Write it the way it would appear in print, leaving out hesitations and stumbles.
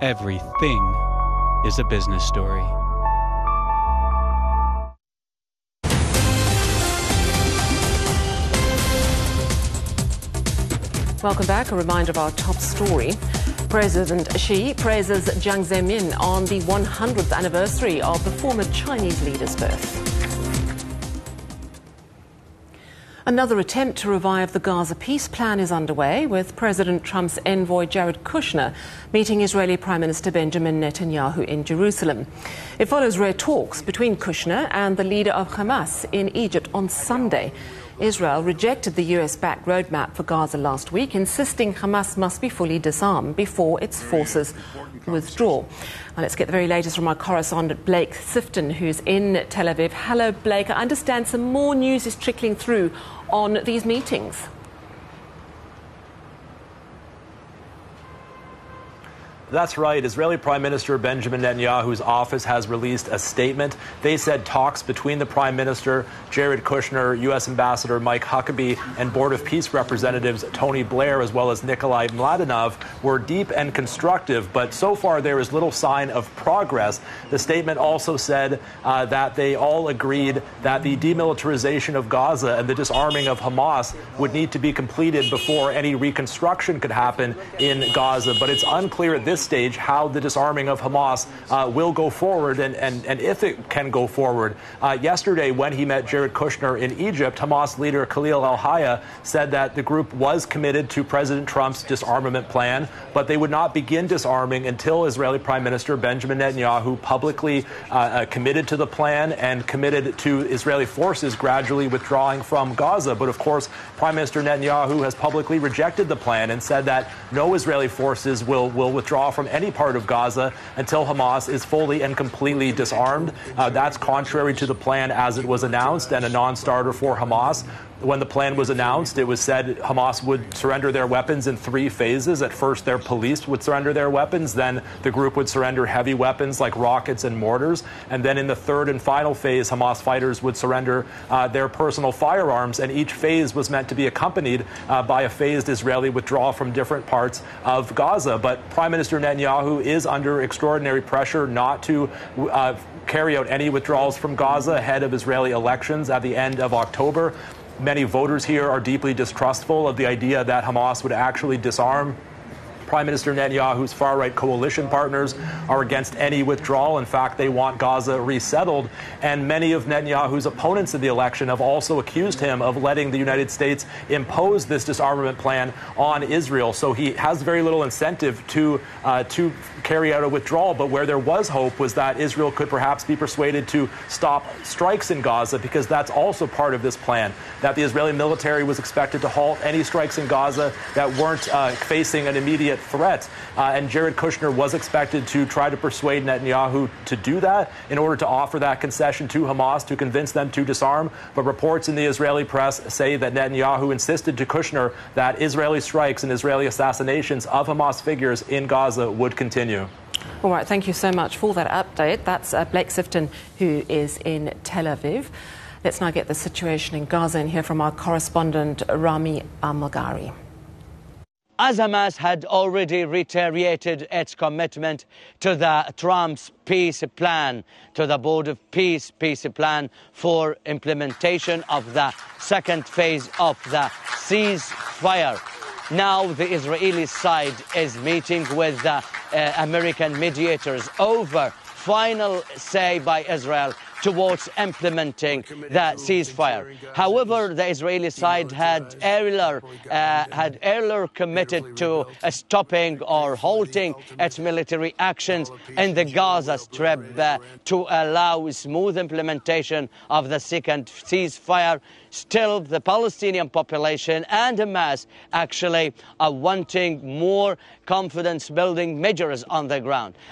Everything is a business story. Welcome back. A reminder of our top story. President Xi praises Jiang Zemin on the 100th anniversary of the former Chinese leader's birth. Another attempt to revive the Gaza peace plan is underway, with President Trump's envoy Jared Kushner meeting Israeli Prime Minister Benjamin Netanyahu in Jerusalem. It follows rare talks between Kushner and the leader of Hamas in Egypt on Sunday. Israel rejected the US-backed roadmap for Gaza last week, insisting Hamas must be fully disarmed before its forces withdraw. Now let's get the very latest from our correspondent Blake Sifton, who's in Tel Aviv. Hello, Blake. I understand some more news is trickling through on these meetings. That's right. Israeli Prime Minister Benjamin Netanyahu's office has released a statement. They said talks between the Prime Minister, Jared Kushner, U.S. Ambassador Mike Huckabee, and Board of Peace Representatives Tony Blair, as well as Nikolai Mladenov, were deep and constructive, but so far there is little sign of progress. The statement also said that they all agreed that the demilitarization of Gaza and the disarming of Hamas would need to be completed before any reconstruction could happen in Gaza, but it's unclear at this stage how the disarming of Hamas will go forward and if it can go forward. Yesterday, when he met Jared Kushner in Egypt, Hamas leader Khalil al-Hayya said that the group was committed to President Trump's disarmament plan, but they would not begin disarming until Israeli Prime Minister Benjamin Netanyahu publicly committed to the plan and committed to Israeli forces gradually withdrawing from Gaza. But of course, Prime Minister Netanyahu has publicly rejected the plan and said that no Israeli forces will withdraw from any part of Gaza until Hamas is fully and completely disarmed. That's contrary to the plan as it was announced and a non-starter for Hamas. When the plan was announced, it was said Hamas would surrender their weapons in 3 phases. At first, their police would surrender their weapons. Then the group would surrender heavy weapons like rockets and mortars. And then in the 3rd and final phase, Hamas fighters would surrender their personal firearms. And each phase was meant to be accompanied by a phased Israeli withdrawal from different parts of Gaza. But Prime Minister Netanyahu is under extraordinary pressure not to carry out any withdrawals from Gaza ahead of Israeli elections at the end of October. Many voters here are deeply distrustful of the idea that Hamas would actually disarm. Prime Minister Netanyahu's far-right coalition partners are against any withdrawal. In fact, they want Gaza resettled. And many of Netanyahu's opponents in the election have also accused him of letting the United States impose this disarmament plan on Israel. So he has very little incentive to carry out a withdrawal. But where there was hope was that Israel could perhaps be persuaded to stop strikes in Gaza, because that's also part of this plan, that the Israeli military was expected to halt any strikes in Gaza that weren't facing an immediate threat. And Jared Kushner was expected to try to persuade Netanyahu to do that in order to offer that concession to Hamas to convince them to disarm. But reports in the Israeli press say that Netanyahu insisted to Kushner that Israeli strikes and Israeli assassinations of Hamas figures in Gaza would continue. All right, thank you so much for that update. That's Blake Sifton, who is in Tel Aviv. Let's now get the situation in Gaza and hear from our correspondent Rami Al-Malgari. As Hamas had already reiterated its commitment to the Trump's peace plan, to the Board of Peace plan for implementation of the 2nd phase of the ceasefire. Now the Israeli side is meeting with the American mediators over final say by Israel towards implementing the ceasefire. However, the Israeli side had earlier committed to stopping or halting its military actions in the Gaza Strip to allow smooth implementation of the 2nd ceasefire. Still, the Palestinian population and Hamas actually are wanting more confidence-building measures on the ground.